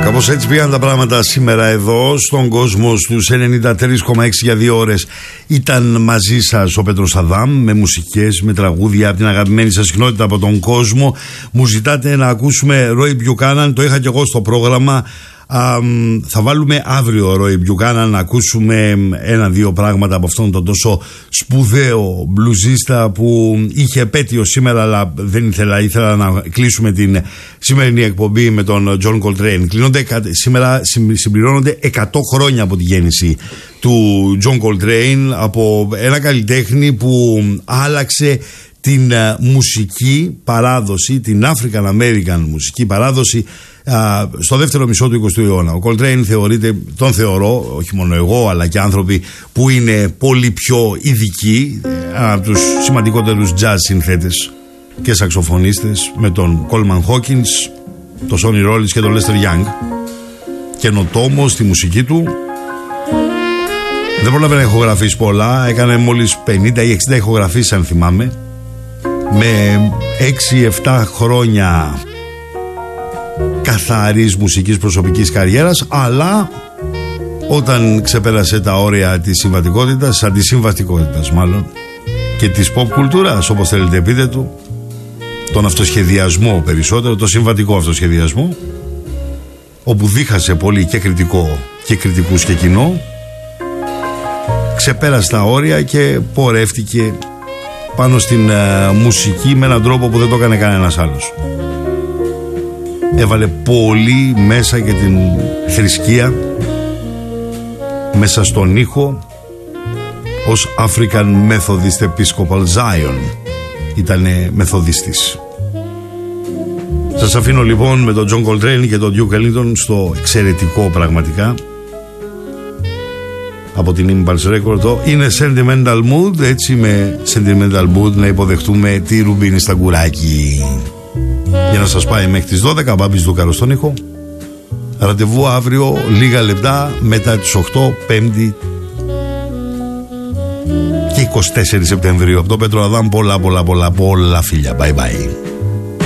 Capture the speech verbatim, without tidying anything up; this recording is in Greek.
Κάπως έτσι πήγαν τα πράγματα σήμερα εδώ στον κόσμο στους ενενήντα τρία κόμμα έξι για δύο ώρες. Ήταν μαζί σας ο Πέτρος Αδάμ με μουσικές, με τραγούδια από την αγαπημένη σας συχνότητα από τον κόσμο. Μου ζητάτε να ακούσουμε Roy Buchanan, το είχα και εγώ στο πρόγραμμα. Α, θα βάλουμε αύριο Roy Buchanan να ακούσουμε ένα-δύο πράγματα από αυτόν τον τόσο σπουδαίο μπλουζίστα που είχε επέτειο σήμερα, αλλά δεν ήθελα, ήθελα να κλείσουμε την σημερινή εκπομπή με τον John Coltrane. Κλείνονται, σήμερα συμπληρώνονται εκατό χρόνια από τη γέννηση του John Coltrane, από ένα καλλιτέχνη που άλλαξε την μουσική παράδοση, την African American μουσική παράδοση στο δεύτερο μισό του εικοστού αιώνα. Ο Coltrane θεωρείται, τον θεωρώ, όχι μόνο εγώ αλλά και άνθρωποι που είναι πολύ πιο ειδικοί, από τους σημαντικότερους jazz συνθέτες και σαξοφωνίστες, με τον Coleman Hawkins, τον Sonny Rollins και τον Lester Young. Καινοτόμος στη μουσική του, δεν πρόλαβε να ηχογραφήσει πολλά, έκανε μόλις πενήντα ή εξήντα ηχογραφήσεις αν θυμάμαι, με έξι επτά χρόνια καθαρής μουσικής προσωπικής καριέρας, αλλά όταν ξεπέρασε τα όρια της συμβατικότητας, αντισυμβατικότητας μάλλον, και της pop κουλτούρας, όπως θέλετε πείτε του, τον αυτοσχεδιασμό περισσότερο, το συμβατικό αυτοσχεδιασμό, όπου δίχασε πολύ και κριτικό και κριτικούς και κοινό, ξεπέρασε τα όρια και πορεύτηκε πάνω στην uh, μουσική με έναν τρόπο που δεν το έκανε κανένας άλλος. Έβαλε πολύ μέσα και την θρησκεία μέσα στον ήχο, ως African Methodist Episcopal Zion. Ήτανε μεθοδιστής. Σας αφήνω λοιπόν με τον John Coltrane και τον Duke Ellington στο εξαιρετικό πραγματικά από την Impulse Record. Το είναι Sentimental Mood, έτσι με Sentimental Mood να υποδεχτούμε τη Ρουμπίνη στα γκουράκι. Για να σας πάει μέχρι τις δώδεκα, Μπάμπης Δούκαρος στον ήχο. Ραντεβού αύριο λίγα λεπτά μετά τις οκτώ, Πέμπτη και εικοστή τέταρτη Σεπτεμβρίου. Από τον Πέτρο Αδάμ πολλά πολλά πολλά πολλά φιλιά. Bye bye.